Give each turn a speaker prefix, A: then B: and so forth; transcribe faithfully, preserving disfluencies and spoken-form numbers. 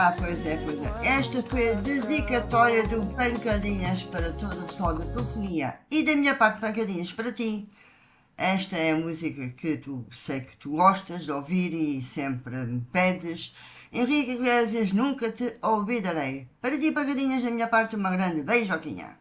A: Ah, pois é, pois é. Esta foi a dedicatória do Pancadinhas para todo o pessoal da telefonia e da minha parte, Pancadinhas para ti. Esta é a música que tu sei que tu gostas de ouvir e sempre me pedes. Henrique Iglesias, nunca te olvidarei. Para ti, Pancadinhas, da minha parte, uma grande beijoquinha.